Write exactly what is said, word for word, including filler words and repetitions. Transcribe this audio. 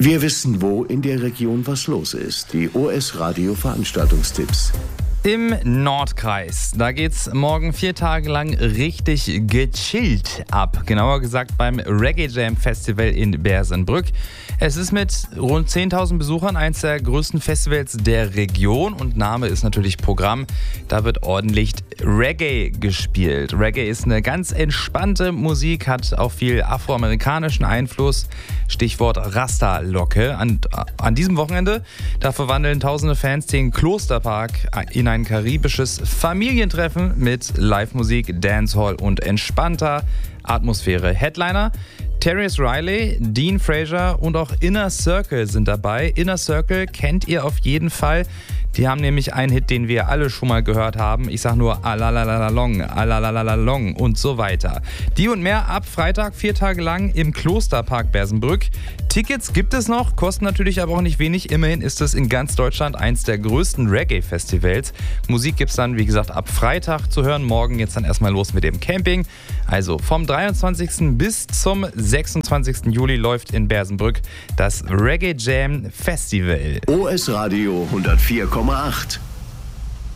Wir wissen, wo in der Region was los ist. Die O S Radio Veranstaltungstipps. Im Nordkreis, da geht's morgen vier Tage lang richtig gechillt ab. Genauer gesagt beim Reggae Jam Festival in Bersenbrück. Es ist mit rund zehntausend Besuchern eines der größten Festivals der Region und Name ist natürlich Programm. Da wird ordentlich Reggae gespielt. Reggae ist eine ganz entspannte Musik, hat auch viel afroamerikanischen Einfluss. Stichwort Rasta-Locke. An, an diesem Wochenende, da verwandeln tausende Fans den Klosterpark in ein karibisches Familientreffen mit Live-Musik, Dancehall und entspannter Atmosphäre. Headliner Terrence Riley, Dean Fraser und auch Inner Circle sind dabei. Inner Circle kennt ihr auf jeden Fall. Die haben nämlich einen Hit, den wir alle schon mal gehört haben. Ich sag nur Alalalalong, Alalalalong und so weiter. Die und mehr ab Freitag, vier Tage lang im Klosterpark Bersenbrück. Tickets gibt es noch, kosten natürlich aber auch nicht wenig. Immerhin ist es in ganz Deutschland eins der größten Reggae-Festivals. Musik gibt's dann, wie gesagt, ab Freitag zu hören. Morgen geht's dann erstmal los mit dem Camping. Also vom dreiundzwanzigsten bis zum sechsundzwanzigsten Juli läuft in Bersenbrück das Reggae Jam Festival. O S Radio hundertvier Komma acht.